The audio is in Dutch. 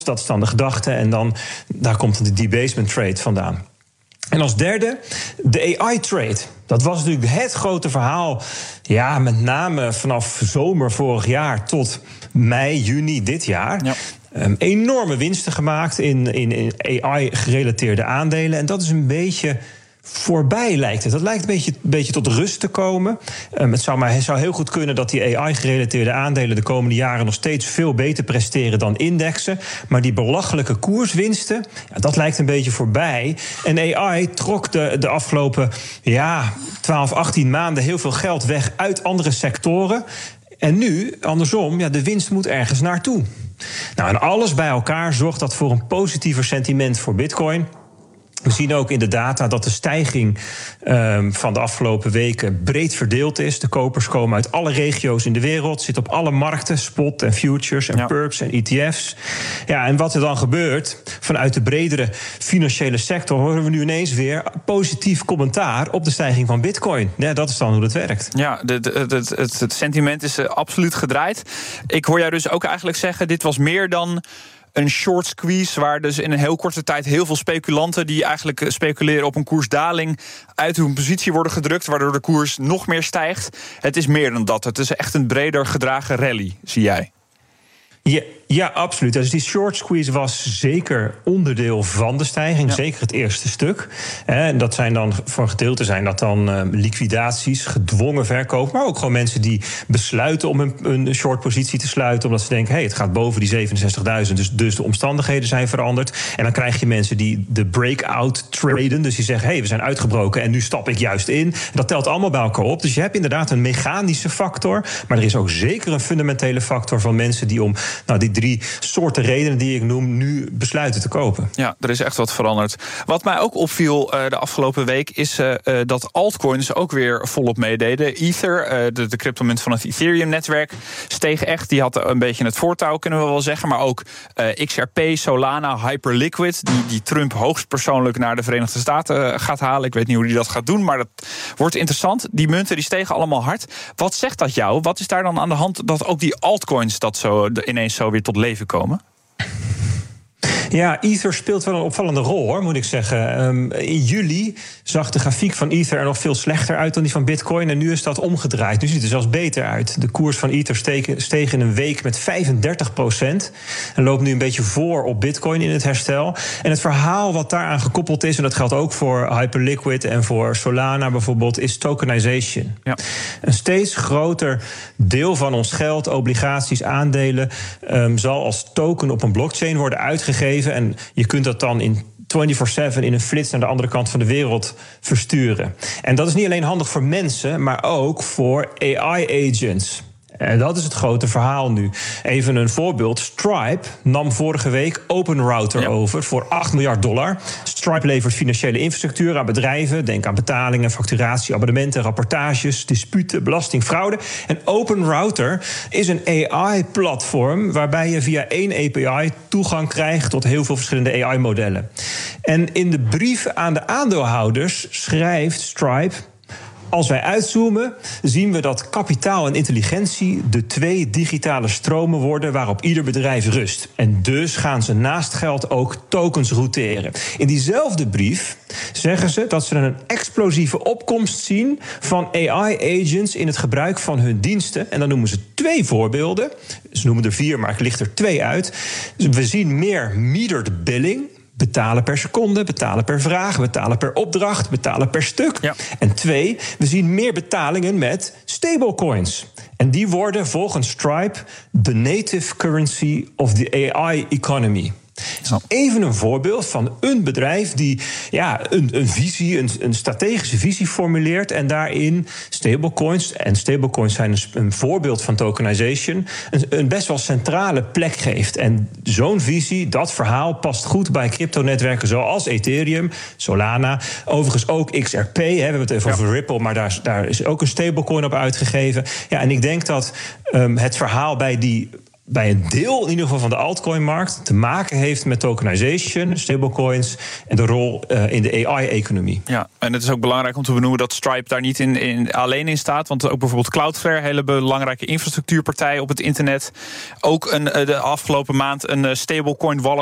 Dat is dan de gedachte. En dan daar komt de debasement trade vandaan. En als derde, de AI-trade. Dat was natuurlijk het grote verhaal. Ja, met name vanaf zomer vorig jaar tot mei, juni dit jaar. Ja. Enorme winsten gemaakt in AI-gerelateerde aandelen. En dat is een beetje voorbij, lijkt het. Dat lijkt een beetje tot rust te komen. Het zou heel goed kunnen dat die AI-gerelateerde aandelen de komende jaren nog steeds veel beter presteren dan indexen. Maar die belachelijke koerswinsten, dat lijkt een beetje voorbij. En AI trok de afgelopen 12, 18 maanden heel veel geld weg uit andere sectoren. En nu, andersom, de winst moet ergens naartoe. Nou, en alles bij elkaar zorgt dat voor een positiever sentiment voor Bitcoin. We zien ook in de data dat de stijging van de afgelopen weken breed verdeeld is. De kopers komen uit alle regio's in de wereld, zitten op alle markten, spot en futures en perps en ETF's. Ja, en wat er dan gebeurt vanuit de bredere financiële sector, horen we nu ineens weer positief commentaar op de stijging van Bitcoin. Ja, dat is dan hoe het werkt. Ja, het sentiment is absoluut gedraaid. Ik hoor jou dus ook eigenlijk zeggen, dit was meer dan een short squeeze, waar dus in een heel korte tijd heel veel speculanten die eigenlijk speculeren op een koersdaling uit hun positie worden gedrukt, waardoor de koers nog meer stijgt. Het is meer dan dat. Het is echt een breder gedragen rally, zie jij. Ja, absoluut. Dus die short squeeze was zeker onderdeel van de stijging. Ja. Zeker het eerste stuk. En dat zijn dan, voor een gedeelte zijn dat dan liquidaties, gedwongen verkoop. Maar ook gewoon mensen die besluiten om een short positie te sluiten, omdat ze denken, het gaat boven die 67.000. Dus de omstandigheden zijn veranderd. En dan krijg je mensen die de breakout traden. Dus die zeggen, we zijn uitgebroken en nu stap ik juist in. Dat telt allemaal bij elkaar op. Dus je hebt inderdaad een mechanische factor. Maar er is ook zeker een fundamentele factor van mensen die om die 3 soorten redenen die ik noem nu besluiten te kopen. Ja, er is echt wat veranderd. Wat mij ook opviel de afgelopen week is dat altcoins ook weer volop meededen. Ether, de cryptomunt van het Ethereum-netwerk, steeg echt. Die had een beetje het voortouw, kunnen we wel zeggen. Maar ook XRP, Solana, Hyperliquid, die Trump hoogstpersoonlijk naar de Verenigde Staten gaat halen. Ik weet niet hoe hij dat gaat doen, maar dat wordt interessant. Die munten die stegen allemaal hard. Wat zegt dat jou? Wat is daar dan aan de hand dat ook die altcoins dat zo ineens zo weer tot leven komen? Ja, Ether speelt wel een opvallende rol, hoor, moet ik zeggen. In juli zag de grafiek van Ether er nog veel slechter uit dan die van Bitcoin. En nu is dat omgedraaid. Nu ziet het er zelfs beter uit. De koers van Ether steeg in een week met 35%. En loopt nu een beetje voor op Bitcoin in het herstel. En het verhaal wat daaraan gekoppeld is, en dat geldt ook voor Hyperliquid en voor Solana bijvoorbeeld, is tokenization. Ja. Een steeds groter deel van ons geld, obligaties, aandelen, zal als token op een blockchain worden uitgegeven. En je kunt dat dan in 24/7 in een flits naar de andere kant van de wereld versturen. En dat is niet alleen handig voor mensen, maar ook voor AI-agents. En dat is het grote verhaal nu. Even een voorbeeld. Stripe nam vorige week OpenRouter over voor $8 miljard. Stripe levert financiële infrastructuur aan bedrijven. Denk aan betalingen, facturatie, abonnementen, rapportages, disputen, belasting, fraude. En OpenRouter is een AI-platform waarbij je via 1 API toegang krijgt tot heel veel verschillende AI-modellen. En in de brief aan de aandeelhouders schrijft Stripe: als wij uitzoomen, zien we dat kapitaal en intelligentie de 2 digitale stromen worden waarop ieder bedrijf rust. En dus gaan ze naast geld ook tokens routeren. In diezelfde brief zeggen ze dat ze een explosieve opkomst zien van AI-agents in het gebruik van hun diensten. En dan noemen ze 2 voorbeelden. Ze noemen er 4, maar ik licht er 2 uit. Dus we zien meer metered billing. Betalen per seconde, betalen per vraag, betalen per opdracht, betalen per stuk. Ja. En 2, we zien meer betalingen met stablecoins. En die worden volgens Stripe de native currency of the AI economy. Even een voorbeeld van een bedrijf die een visie, een strategische visie formuleert en daarin stablecoins, en stablecoins zijn een voorbeeld van tokenization, een best wel centrale plek geeft. En zo'n visie, dat verhaal past goed bij cryptonetwerken zoals Ethereum, Solana, overigens ook XRP. We hebben het even over Ripple, maar daar is ook een stablecoin op uitgegeven. Ja, en ik denk dat het verhaal bij die bij een deel in ieder geval van de altcoin-markt te maken heeft met tokenization, stablecoins en de rol in de AI-economie. Ja, en het is ook belangrijk om te benoemen dat Stripe daar niet alleen in staat. Want ook bijvoorbeeld Cloudflare, een hele belangrijke infrastructuurpartij op het internet, ook de afgelopen maand een stablecoin wallet